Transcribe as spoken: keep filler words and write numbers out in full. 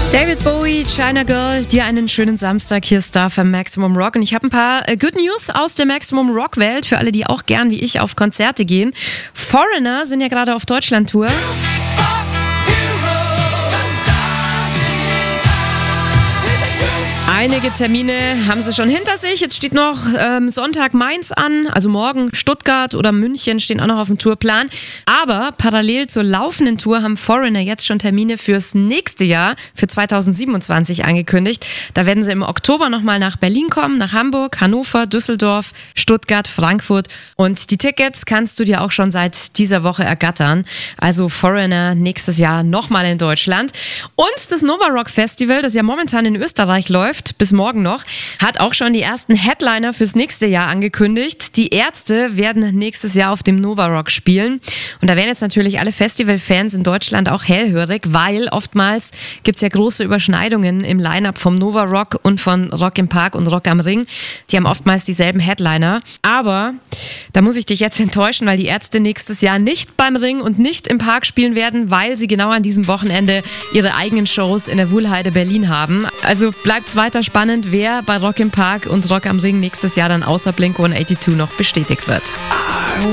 David Bowie, China Girl, dir einen schönen Samstag. Hier ist Star für Maximum Rock. Und ich habe ein paar äh, Good News aus der Maximum Rock Welt für alle, die auch gern wie ich auf Konzerte gehen. Foreigner sind ja gerade auf Deutschland-Tour. Einige Termine haben sie schon hinter sich. Jetzt steht noch ähm, Sonntag Mainz an, also morgen Stuttgart oder München stehen auch noch auf dem Tourplan. Aber parallel zur laufenden Tour haben Foreigner jetzt schon Termine fürs nächste Jahr, für zweitausendsiebenundzwanzig angekündigt. Da werden sie im Oktober nochmal nach Berlin kommen, nach Hamburg, Hannover, Düsseldorf, Stuttgart, Frankfurt. Und die Tickets kannst du dir auch schon seit dieser Woche ergattern. Also Foreigner nächstes Jahr nochmal in Deutschland. Und das Nova Rock Festival, das ja momentan in Österreich läuft, bis morgen noch, hat auch schon die ersten Headliner fürs nächste Jahr angekündigt. Die Ärzte werden nächstes Jahr auf dem Nova Rock spielen. Und da werden jetzt natürlich alle Festivalfans in Deutschland auch hellhörig, weil oftmals gibt es ja große Überschneidungen im Line-Up vom Nova Rock und von Rock im Park und Rock am Ring. Die haben oftmals dieselben Headliner. Aber da muss ich dich jetzt enttäuschen, weil die Ärzte nächstes Jahr nicht beim Ring und nicht im Park spielen werden, weil sie genau an diesem Wochenende ihre eigenen Shows in der Wuhlheide Berlin haben. Also bleibt's weiter spannend, wer bei Rock im Park und Rock am Ring nächstes Jahr dann außer Blink hundertzweiundachtzig noch bestätigt wird.